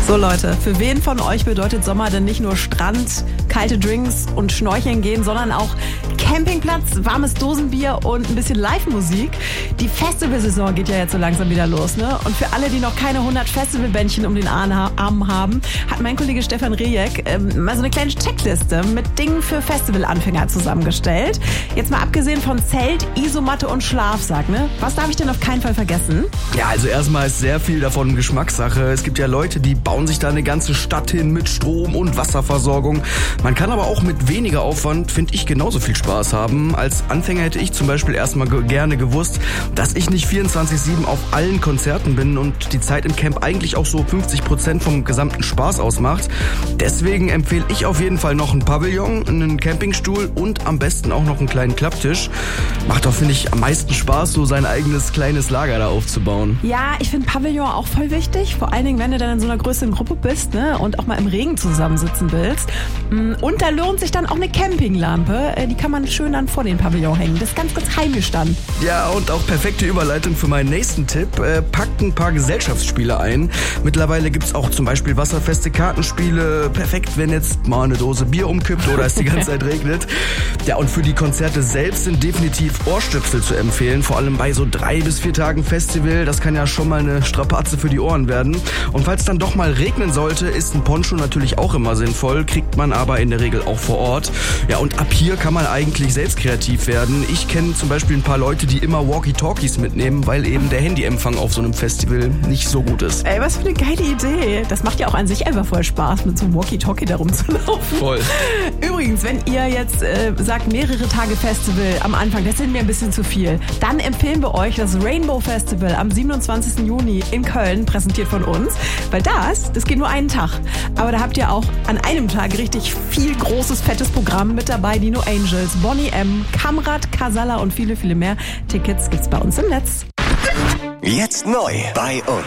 So Leute, für wen von euch bedeutet Sommer denn nicht nur Strand, kalte Drinks und Schnorcheln gehen, sondern auch Campingplatz, warmes Dosenbier und ein bisschen Live-Musik? Die Festivalsaison geht ja jetzt so langsam wieder los, ne? Und für alle, die noch keine 100 Festivalbändchen um den Arm haben, hat mein Kollege Stefan Rejek mal so eine kleine Checkliste mit Dingen für Festivalanfänger zusammengestellt. Jetzt mal abgesehen von Zelt, Isomatte und Schlafsack, ne? Was darf ich denn auf keinen Fall vergessen? Ja, also erstmal ist sehr viel davon Geschmackssache. Es gibt ja Leute, die bauen sich da eine ganze Stadt hin mit Strom und Wasserversorgung. Man kann aber auch mit weniger Aufwand, finde ich, genauso viel Spaß haben. Als Anfänger hätte ich zum Beispiel erstmal gerne gewusst, dass ich nicht 24/7 auf allen Konzerten bin und die Zeit im Camp eigentlich auch so 50% vom gesamten Spaß ausmacht. Deswegen empfehle ich auf jeden Fall noch einen Pavillon, einen Campingstuhl und am besten auch noch einen kleinen Klapptisch. Macht doch, finde ich, am meisten Spaß, so sein eigenes kleines Lager da aufzubauen. Ja, ich finde Pavillon auch voll wichtig. Vor allen Dingen, wenn du dann in so einer größeren Gruppe bist, ne, und auch mal im Regen zusammensitzen willst. Und da lohnt sich dann auch eine Campinglampe. Die kann man schön dann vor den Pavillon hängen. Das ist ganz, ganz heimisch dann. Ja, und auch perfekte Überleitung für meinen nächsten Tipp. Packt ein paar Gesellschaftsspiele ein. Mittlerweile gibt's auch zum Beispiel wasserfeste Kartenspiele. Perfekt, wenn jetzt mal eine Dose Bier umkippt oder es die ganze Zeit regnet. Ja, und für die Konzerte selbst sind definitiv Ohrstöpsel zu empfehlen. Vor allem bei so 3 bis 4 Tagen Festival. Das kann ja schon mal eine Strapaze für die Ohren werden. Und falls dann doch mal regnen sollte, ist ein Poncho natürlich auch immer sinnvoll. Kriegt man aber in der Regel auch vor Ort. Ja, und ab hier kann man eigentlich selbst kreativ werden. Ich kenne zum Beispiel ein paar Leute, die immer Walkie-Talkies mitnehmen, weil eben der Handyempfang auf so einem Festival nicht so gut ist. Ey, was für eine geile Idee. Das macht ja auch an sich einfach voll Spaß, mit so einem Walkie-Talkie da rumzulaufen. Voll. Übrigens, wenn ihr jetzt sagt, mehrere Tage Festival am Anfang, das sind mir ein bisschen zu viel, dann empfehlen wir euch das Rainbow Festival am 27. Juni in Köln, präsentiert von uns. Weil das geht nur einen Tag. Aber da habt ihr auch an einem Tag richtig viel großes, fettes Programm mit dabei. Die No Angels, Boney M, Kamrat, Casalla und viele, viele mehr. Tickets gibt's bei uns im Netz. Jetzt neu bei uns.